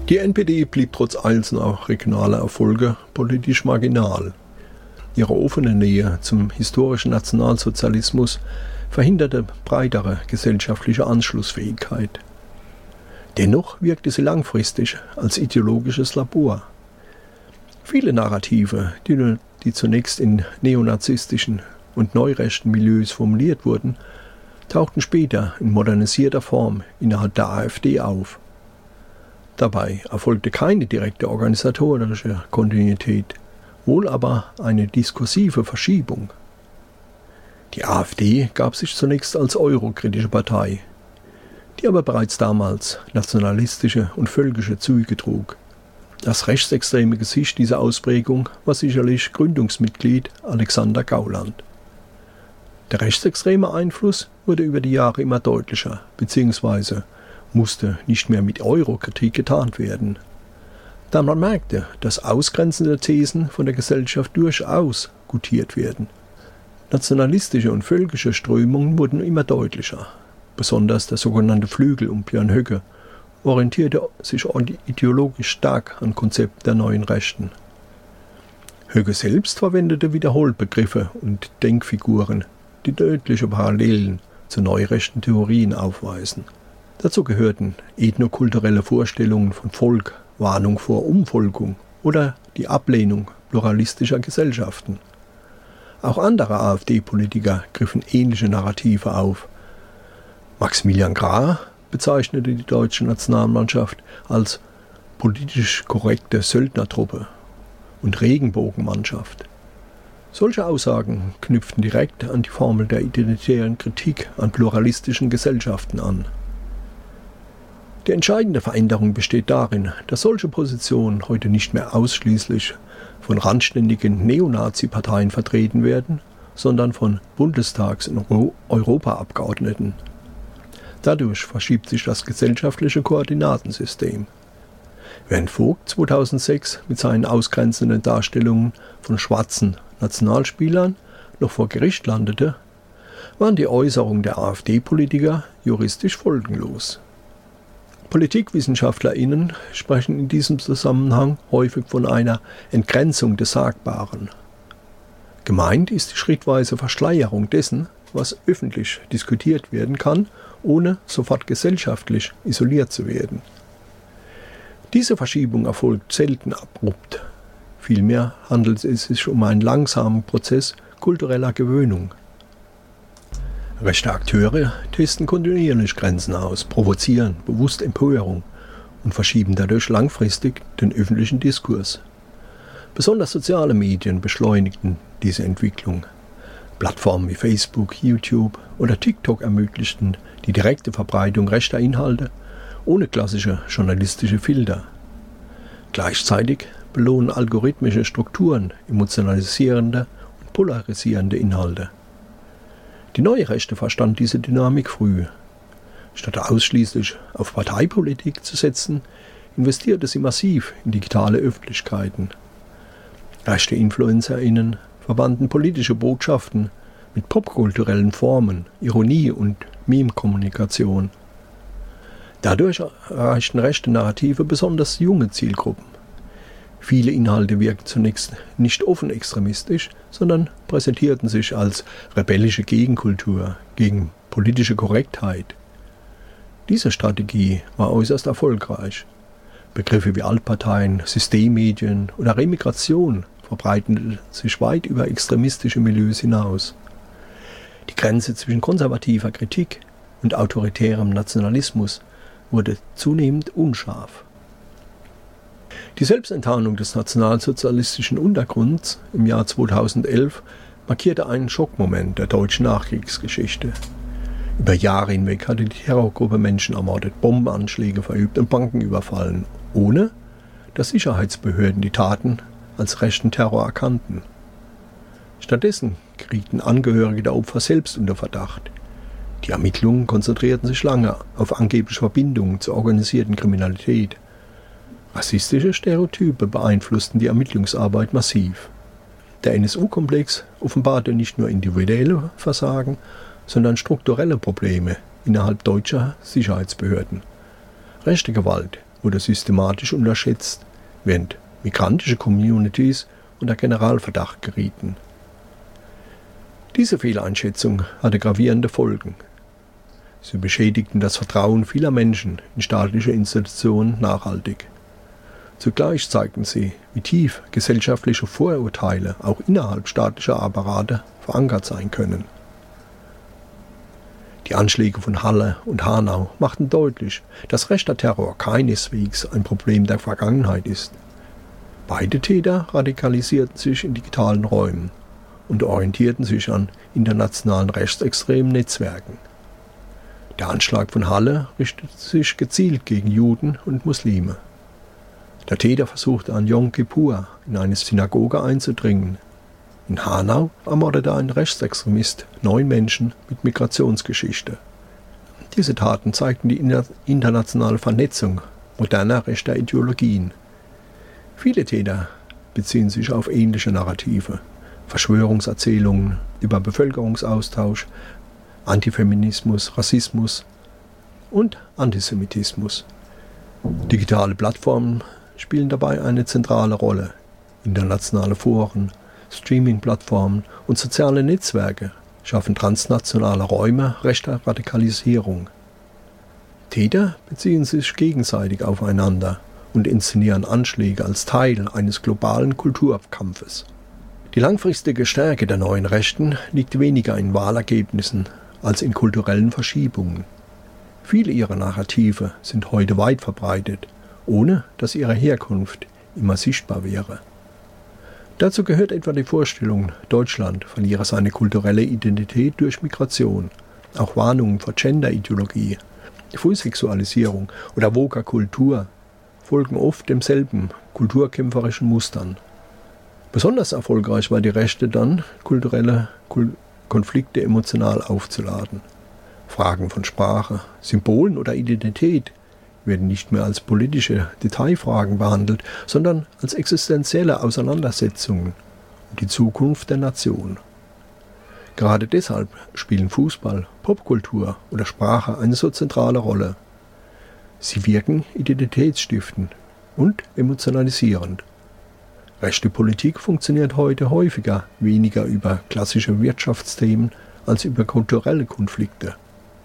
Die NPD blieb trotz einzelner regionaler Erfolge politisch marginal. Ihre offene Nähe zum historischen Nationalsozialismus verhinderte breitere gesellschaftliche Anschlussfähigkeit. Dennoch wirkte sie langfristig als ideologisches Labor. Viele Narrative, die zunächst in neonazistischen und neurechten Milieus formuliert wurden, tauchten später in modernisierter Form innerhalb der AfD auf. Dabei erfolgte keine direkte organisatorische Kontinuität, wohl aber eine diskursive Verschiebung. Die AfD gab sich zunächst als eurokritische Partei, die aber bereits damals nationalistische und völkische Züge trug. Das rechtsextreme Gesicht dieser Ausprägung war sicherlich Gründungsmitglied Alexander Gauland. Der rechtsextreme Einfluss wurde über die Jahre immer deutlicher, beziehungsweise musste nicht mehr mit Eurokritik getarnt werden. Da man merkte, dass ausgrenzende Thesen von der Gesellschaft durchaus gutiert werden. Nationalistische und völkische Strömungen wurden immer deutlicher. Besonders der sogenannte Flügel um Björn Höcke orientierte sich ideologisch stark an Konzepten der neuen Rechten. Höcke selbst verwendete wiederholt Begriffe und Denkfiguren, die deutliche Parallelen zu neurechten Theorien aufweisen. Dazu gehörten ethnokulturelle Vorstellungen von Volk, Warnung vor Umvolkung oder die Ablehnung pluralistischer Gesellschaften. Auch andere AfD-Politiker griffen ähnliche Narrative auf. Maximilian Krah bezeichnete die deutsche Nationalmannschaft als politisch korrekte Söldnertruppe und Regenbogenmannschaft. Solche Aussagen knüpften direkt an die Formel der identitären Kritik an pluralistischen Gesellschaften an. Die entscheidende Veränderung besteht darin, dass solche Positionen heute nicht mehr ausschließlich von randständigen Neonazi-Parteien vertreten werden, sondern von Bundestags- und Europaabgeordneten. Dadurch verschiebt sich das gesellschaftliche Koordinatensystem. Während Vogt 2006 mit seinen ausgrenzenden Darstellungen von schwarzen Nationalspielern noch vor Gericht landete, waren die Äußerungen der AfD-Politiker juristisch folgenlos. PolitikwissenschaftlerInnen sprechen in diesem Zusammenhang häufig von einer Entgrenzung des Sagbaren. Gemeint ist die schrittweise Verschleierung dessen, was öffentlich diskutiert werden kann, ohne sofort gesellschaftlich isoliert zu werden. Diese Verschiebung erfolgt selten abrupt. Vielmehr handelt es sich um einen langsamen Prozess kultureller Gewöhnung. Rechte Akteure testen kontinuierlich Grenzen aus, provozieren bewusst Empörung und verschieben dadurch langfristig den öffentlichen Diskurs. Besonders soziale Medien beschleunigten diese Entwicklung. Plattformen wie Facebook, YouTube oder TikTok ermöglichten die direkte Verbreitung rechter Inhalte ohne klassische journalistische Filter. Gleichzeitig belohnen algorithmische Strukturen emotionalisierende und polarisierende Inhalte. Die neue Rechte verstand diese Dynamik früh. Statt ausschließlich auf Parteipolitik zu setzen, investierte sie massiv in digitale Öffentlichkeiten. Rechte InfluencerInnen verbanden politische Botschaften mit popkulturellen Formen, Ironie und Meme-Kommunikation. Dadurch erreichten rechte Narrative besonders junge Zielgruppen. Viele Inhalte wirkten zunächst nicht offen extremistisch, sondern präsentierten sich als rebellische Gegenkultur gegen politische Korrektheit. Diese Strategie war äußerst erfolgreich. Begriffe wie Altparteien, Systemmedien oder Remigration verbreiteten sich weit über extremistische Milieus hinaus. Die Grenze zwischen konservativer Kritik und autoritärem Nationalismus wurde zunehmend unscharf. Die Selbstenttarnung des nationalsozialistischen Untergrunds im Jahr 2011 markierte einen Schockmoment der deutschen Nachkriegsgeschichte. Über Jahre hinweg hatte die Terrorgruppe Menschen ermordet, Bombenanschläge verübt und Banken überfallen, ohne dass Sicherheitsbehörden die Taten als rechten Terror erkannten. Stattdessen gerieten Angehörige der Opfer selbst unter Verdacht. Die Ermittlungen konzentrierten sich lange auf angebliche Verbindungen zur organisierten Kriminalität. Rassistische Stereotype beeinflussten die Ermittlungsarbeit massiv. Der NSU-Komplex offenbarte nicht nur individuelle Versagen, sondern strukturelle Probleme innerhalb deutscher Sicherheitsbehörden. Rechte Gewalt wurde systematisch unterschätzt, während migrantische Communities unter Generalverdacht gerieten. Diese Fehleinschätzung hatte gravierende Folgen. Sie beschädigten das Vertrauen vieler Menschen in staatliche Institutionen nachhaltig. Zugleich zeigten sie, wie tief gesellschaftliche Vorurteile auch innerhalb staatlicher Apparate verankert sein können. Die Anschläge von Halle und Hanau machten deutlich, dass rechter Terror keineswegs ein Problem der Vergangenheit ist. Beide Täter radikalisierten sich in digitalen Räumen und orientierten sich an internationalen rechtsextremen Netzwerken. Der Anschlag von Halle richtete sich gezielt gegen Juden und Muslime. Der Täter versuchte an Yom Kippur in eine Synagoge einzudringen. In Hanau ermordete ein Rechtsextremist 9 Menschen mit Migrationsgeschichte. Diese Taten zeigten die internationale Vernetzung moderner rechter Ideologien. Viele Täter beziehen sich auf ähnliche Narrative, Verschwörungserzählungen über Bevölkerungsaustausch, Antifeminismus, Rassismus und Antisemitismus. Digitale Plattformen spielen dabei eine zentrale Rolle. Internationale Foren, Streaming-Plattformen und soziale Netzwerke schaffen transnationale Räume rechter Radikalisierung. Täter beziehen sich gegenseitig aufeinander und inszenieren Anschläge als Teil eines globalen Kulturkampfes. Die langfristige Stärke der neuen Rechten liegt weniger in Wahlergebnissen als in kulturellen Verschiebungen. Viele ihrer Narrative sind heute weit verbreitet, ohne dass ihre Herkunft immer sichtbar wäre. Dazu gehört etwa die Vorstellung, Deutschland verliere seine kulturelle Identität durch Migration, auch Warnungen vor Gender-Ideologie, Frühsexualisierung oder woker Kultur folgen oft demselben kulturkämpferischen Mustern. Besonders erfolgreich war die Rechte dann, kulturelle Konflikte emotional aufzuladen. Fragen von Sprache, Symbolen oder Identität werden nicht mehr als politische Detailfragen behandelt, sondern als existenzielle Auseinandersetzungen um die Zukunft der Nation. Gerade deshalb spielen Fußball, Popkultur oder Sprache eine so zentrale Rolle. Sie wirken identitätsstiftend und emotionalisierend. Rechte Politik funktioniert heute häufiger weniger über klassische Wirtschaftsthemen als über kulturelle Konflikte.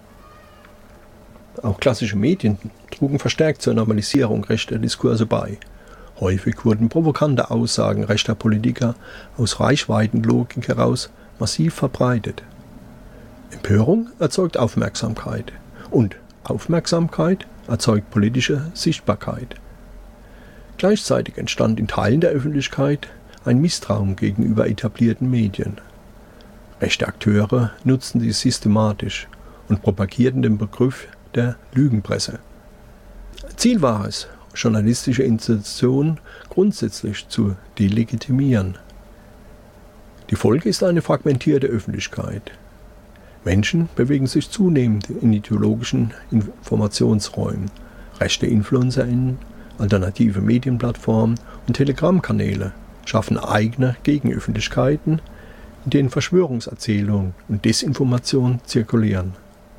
Auch klassische Medien trugen verstärkt zur Normalisierung rechter Diskurse bei. Häufig wurden provokante Aussagen rechter Politiker aus Reichweitenlogik heraus massiv verbreitet. Empörung erzeugt Aufmerksamkeit und Aufmerksamkeit erzeugt politische Sichtbarkeit. Gleichzeitig entstand in Teilen der Öffentlichkeit ein Misstrauen gegenüber etablierten Medien. Rechte Akteure nutzten dies systematisch und propagierten den Begriff der Lügenpresse. Ziel war es, journalistische Institutionen grundsätzlich zu delegitimieren. Die Folge ist eine fragmentierte Öffentlichkeit. Menschen bewegen sich zunehmend in ideologischen Informationsräumen. Rechte InfluencerInnen, alternative Medienplattformen und Telegram-Kanäle schaffen eigene Gegenöffentlichkeiten, in denen Verschwörungserzählungen und Desinformation zirkulieren.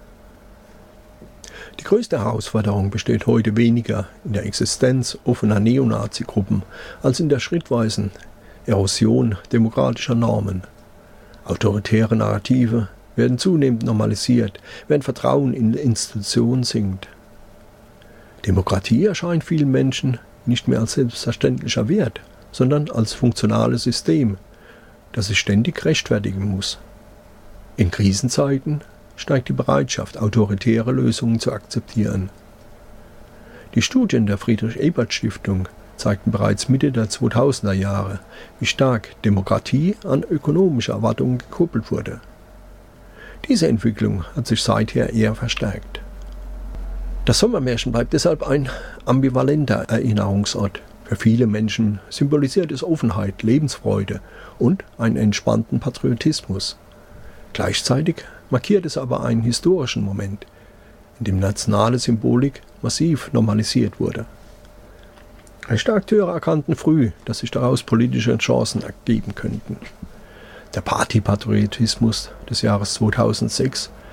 Die größte Herausforderung besteht heute weniger in der Existenz offener Neonazi-Gruppen als in der schrittweisen Erosion demokratischer Normen. Autoritäre Narrative werden zunehmend normalisiert, während Vertrauen in Institutionen sinkt. Demokratie erscheint vielen Menschen nicht mehr als selbstverständlicher Wert, sondern als funktionales System, das sich ständig rechtfertigen muss. In Krisenzeiten steigt die Bereitschaft, autoritäre Lösungen zu akzeptieren. Die Studien der Friedrich-Ebert-Stiftung zeigten bereits Mitte der 2000er Jahre, wie stark Demokratie an ökonomische Erwartungen gekoppelt wurde. Diese Entwicklung hat sich seither eher verstärkt. Das Sommermärchen bleibt deshalb ein ambivalenter Erinnerungsort. Für viele Menschen symbolisiert es Offenheit, Lebensfreude und einen entspannten Patriotismus. Gleichzeitig markiert es aber einen historischen Moment, in dem nationale Symbolik massiv normalisiert wurde. Rechte Akteure erkannten früh, dass sich daraus politische Chancen ergeben könnten. Der Partypatriotismus des Jahres 2006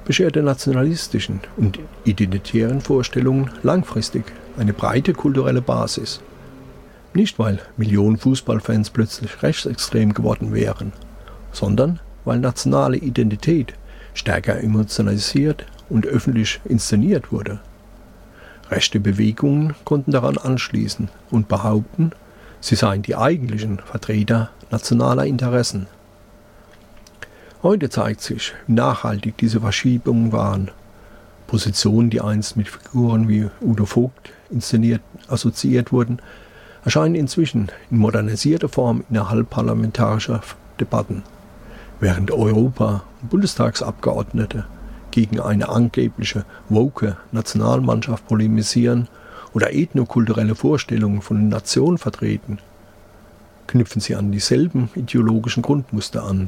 bescherte nationalistischen und identitären Vorstellungen langfristig eine breite kulturelle Basis. Nicht, weil Millionen Fußballfans plötzlich rechtsextrem geworden wären, sondern weil nationale Identität stärker emotionalisiert und öffentlich inszeniert wurde. Rechte Bewegungen konnten daran anschließen und behaupten, sie seien die eigentlichen Vertreter nationaler Interessen. Heute zeigt sich, wie nachhaltig diese Verschiebungen waren. Positionen, die einst mit Figuren wie Udo Vogt assoziiert wurden, erscheinen inzwischen in modernisierter Form innerhalb parlamentarischer Debatten, während Europa- und Bundestagsabgeordnete gegen eine angebliche woke Nationalmannschaft polemisieren oder ethnokulturelle Vorstellungen von den Nationen vertreten, knüpfen sie an dieselben ideologischen Grundmuster an.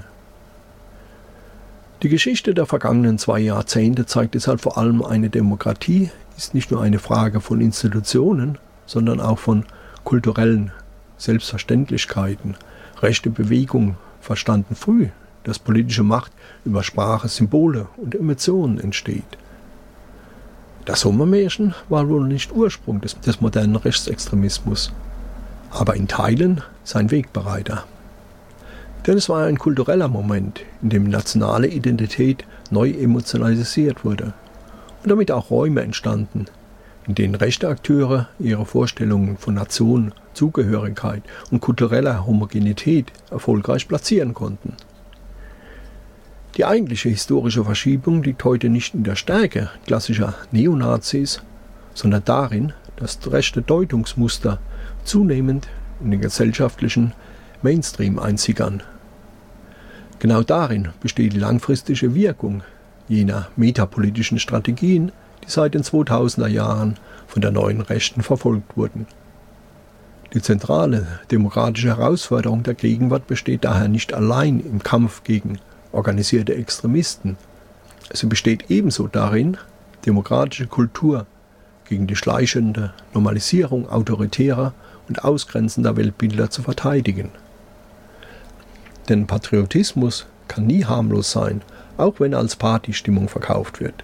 Die Geschichte der vergangenen 2 Jahrzehnte zeigt deshalb vor allem, eine Demokratie ist nicht nur eine Frage von Institutionen, sondern auch von kulturellen Selbstverständlichkeiten. Rechte Bewegungen verstanden früh, dass politische Macht über Sprache, Symbole und Emotionen entsteht. Das Sommermärchen war wohl nicht Ursprung des modernen Rechtsextremismus, aber in Teilen sein Wegbereiter. Denn es war ein kultureller Moment, in dem nationale Identität neu emotionalisiert wurde und damit auch Räume entstanden, in denen rechte Akteure ihre Vorstellungen von Nation, Zugehörigkeit und kultureller Homogenität erfolgreich platzieren konnten. Die eigentliche historische Verschiebung liegt heute nicht in der Stärke klassischer Neonazis, sondern darin, dass rechte Deutungsmuster zunehmend in den gesellschaftlichen Mainstream einsickern. Genau darin besteht die langfristige Wirkung jener metapolitischen Strategien, die seit den 2000er Jahren von der neuen Rechten verfolgt wurden. Die zentrale demokratische Herausforderung der Gegenwart besteht daher nicht allein im Kampf gegen organisierte Extremisten. Sie besteht ebenso darin, demokratische Kultur gegen die schleichende Normalisierung autoritärer und ausgrenzender Weltbilder zu verteidigen. Denn Patriotismus kann nie harmlos sein, auch wenn er als Partystimmung verkauft wird.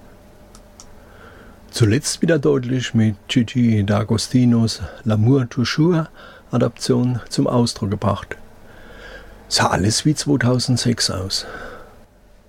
Zuletzt wieder deutlich mit Gigi D'Agostinos L'amour toujours Adaption zum Ausdruck gebracht. Sah alles wie 2006 aus.